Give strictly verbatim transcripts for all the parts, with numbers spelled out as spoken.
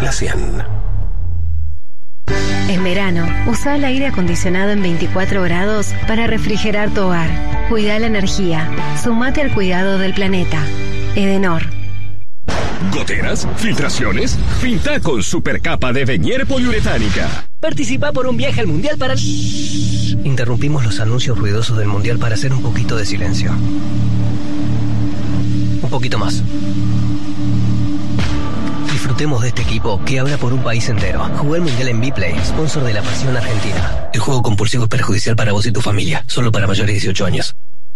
la cien. En verano, usa el aire acondicionado en veinticuatro grados para refrigerar tu hogar. Cuida la energía. Sumate al cuidado del planeta. Edenor. ¿Goteras? ¿Filtraciones? Pinta con supercapa de Venier poliuretánica. Participa por un viaje al Mundial para... Interrumpimos los anuncios ruidosos del Mundial para hacer un poquito de silencio. Un poquito más. Disfrutemos de este equipo que habla por un país entero. Jugué el Mundial en Vplay, sponsor de la Pasión Argentina. El juego compulsivo es perjudicial para vos y tu familia. Solo para mayores de dieciocho años.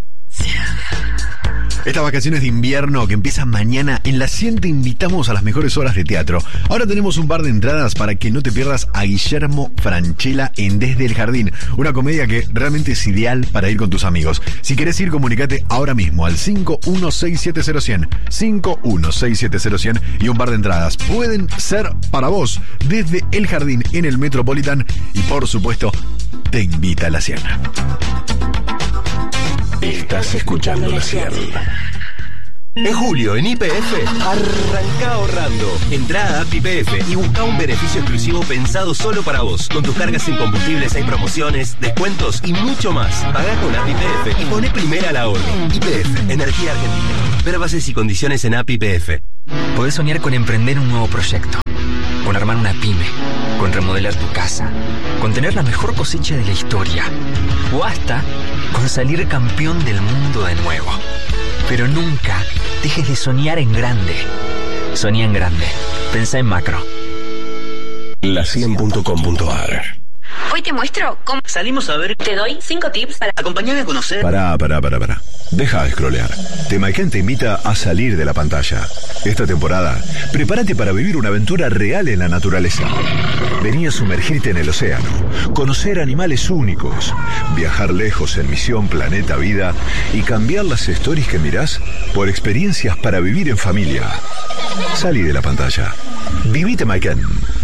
Estas vacaciones de invierno que empiezan mañana, en La cien te invitamos a las mejores horas de teatro. Ahora tenemos un par de entradas para que no te pierdas a Guillermo Francella en Desde el Jardín, una comedia que realmente es ideal para ir con tus amigos. Si querés ir, comunicate ahora mismo al cinco uno seis siete cero cien, cinco uno seis siete cero cien y un par de entradas pueden ser para vos. Desde el Jardín en el Metropolitan y por supuesto te invita a La cien. Estás escuchando La cien. En julio, en Y P F, arranca ahorrando. Entrá a App Y P F y busca un beneficio exclusivo pensado solo para vos. Con tus cargas en combustibles hay promociones, descuentos y mucho más. Pagá con App Y P F y poné primera al ahorro. Y P F, Energía Argentina. Ver bases y condiciones en App Y P F. Podés soñar con emprender un nuevo proyecto, con armar una pyme, con remodelar tu casa, con tener la mejor cosecha de la historia, o hasta con salir campeón del mundo de nuevo. Pero nunca dejes de soñar en grande. Soñá en grande. Pensá en macro. la cien punto com punto a r. Hoy te muestro cómo salimos a ver. Te doy cinco tips para acompañarme a conocer. Pará, pará, pará, pará. Deja de scrollear. Temaiken te invita a salir de la pantalla. Esta temporada, prepárate para vivir una aventura real en la naturaleza. Vení a sumergirte en el océano, conocer animales únicos, viajar lejos en Misión Planeta Vida y cambiar las stories que mirás por experiencias para vivir en familia. Salí de la pantalla. Viví Temaiken.